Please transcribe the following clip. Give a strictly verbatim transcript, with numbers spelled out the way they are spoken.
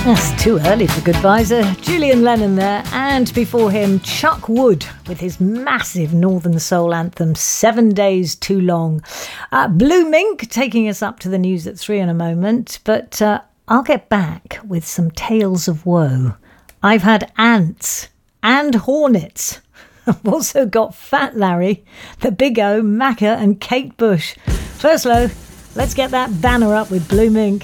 That's too early for goodbyes. Uh, Julian Lennon there, and before him, Chuck Wood with his massive Northern Soul anthem, Seven Days Too Long. Uh, Blue Mink taking us up to the news at three in a moment, but uh, I'll get back with some tales of woe. I've had ants and hornets. I've also got Fat Larry, the Big O, Macca and Kate Bush. First, though, let's get that banner up with Blue Mink.